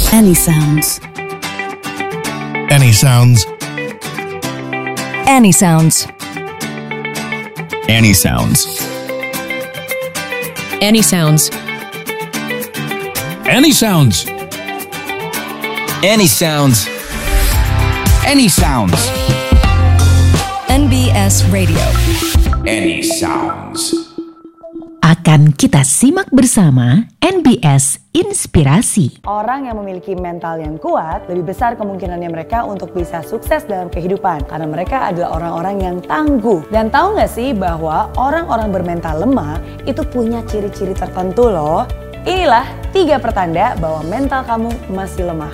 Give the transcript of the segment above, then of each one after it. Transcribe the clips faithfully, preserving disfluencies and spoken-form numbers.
Any sounds. Any sounds. Any sounds. Any sounds. Any sounds. Any sounds. Any sounds. Any sounds. N B S Radio. Any sounds. Akan kita simak bersama N B S Inspirasi. Orang yang memiliki mental yang kuat, lebih besar kemungkinannya mereka untuk bisa sukses dalam kehidupan. Karena mereka adalah orang-orang yang tangguh. Dan tahu gak sih bahwa orang-orang bermental lemah itu punya ciri-ciri tertentu loh. Inilah tiga pertanda bahwa mental kamu masih lemah.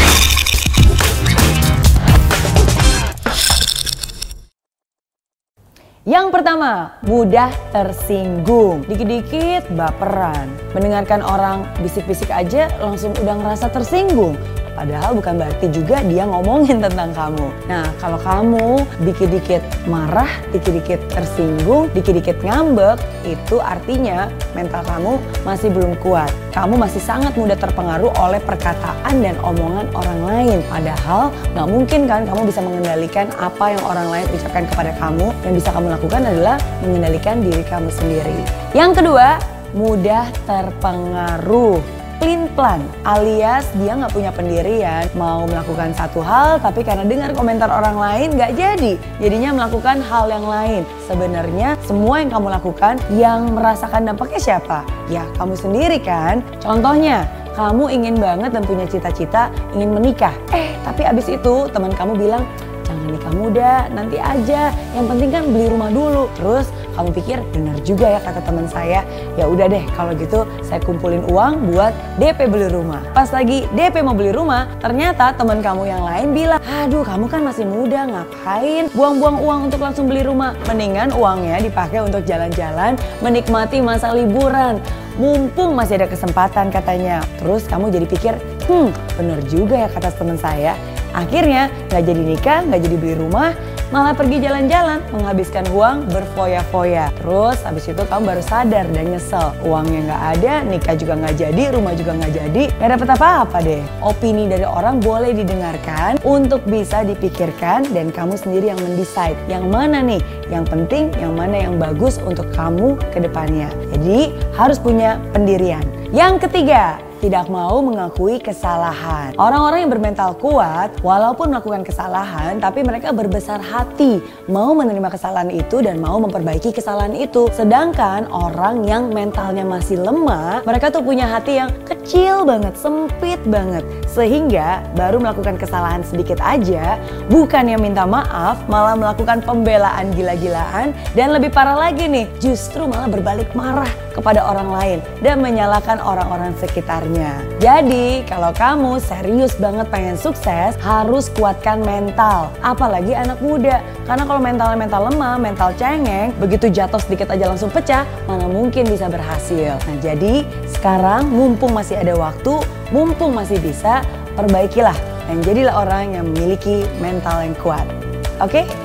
Yang pertama, mudah tersinggung. Dikit-dikit baperan. Mendengarkan orang bisik-bisik aja langsung udah ngerasa tersinggung. Padahal bukan berarti juga dia ngomongin tentang kamu. Nah, kalau kamu dikit-dikit marah, dikit-dikit tersinggung, dikit-dikit ngambek, itu artinya mental kamu masih belum kuat. Kamu masih sangat mudah terpengaruh oleh perkataan dan omongan orang lain. Padahal nggak mungkin kan kamu bisa mengendalikan apa yang orang lain ucapkan kepada kamu. Yang bisa kamu lakukan adalah mengendalikan diri kamu sendiri. Yang kedua, mudah terpengaruh. Pelin-pelan, alias dia nggak punya pendirian, mau melakukan satu hal tapi karena dengar komentar orang lain nggak jadi, jadinya melakukan hal yang lain. Sebenarnya semua yang kamu lakukan yang merasakan dampaknya siapa? Ya kamu sendiri kan. Contohnya, kamu ingin banget dan punya cita-cita ingin menikah, eh tapi abis itu teman kamu bilang, jangan nikah muda, nanti aja. Yang penting kan beli rumah dulu. Terus kamu pikir benar juga ya kata teman saya. Ya udah deh kalau gitu saya kumpulin uang buat D P beli rumah. Pas lagi D P mau beli rumah, ternyata teman kamu yang lain bilang, aduh kamu kan masih muda, ngapain buang-buang uang untuk langsung beli rumah. Mendingan uangnya dipakai untuk jalan-jalan, menikmati masa liburan. Mumpung masih ada kesempatan katanya. Terus kamu jadi pikir, hmm bener juga ya kata teman saya. Akhirnya gak jadi nikah, gak jadi beli rumah, malah pergi jalan-jalan, menghabiskan uang berfoya-foya. Terus habis itu kamu baru sadar dan nyesel. Uangnya gak ada, nikah juga gak jadi, rumah juga gak jadi, gak dapet apa-apa deh. Opini dari orang boleh didengarkan untuk bisa dipikirkan dan kamu sendiri yang mendecide. Yang mana nih yang penting, yang mana yang bagus untuk kamu ke depannya. Jadi harus punya pendirian. Yang ketiga, tidak mau mengakui kesalahan. Orang-orang yang bermental kuat, walaupun melakukan kesalahan, tapi mereka berbesar hati, mau menerima kesalahan itu dan mau memperbaiki kesalahan itu. Sedangkan orang yang mentalnya masih lemah, mereka tuh punya hati yang kecil banget, sempit banget. Sehingga baru melakukan kesalahan sedikit aja, bukannya minta maaf, malah melakukan pembelaan gila-gilaan. Dan lebih parah lagi nih, justru malah berbalik marah kepada orang lain dan menyalahkan orang-orang sekitarnya. Jadi kalau kamu serius banget pengen sukses, harus kuatkan mental. Apalagi anak muda. Karena kalau mentalnya mental lemah, mental cengeng, begitu jatuh sedikit aja langsung pecah, mana mungkin bisa berhasil. Nah jadi sekarang mumpung masih ada waktu, mumpung masih bisa, perbaikilah dan jadilah orang yang memiliki mental yang kuat. Oke?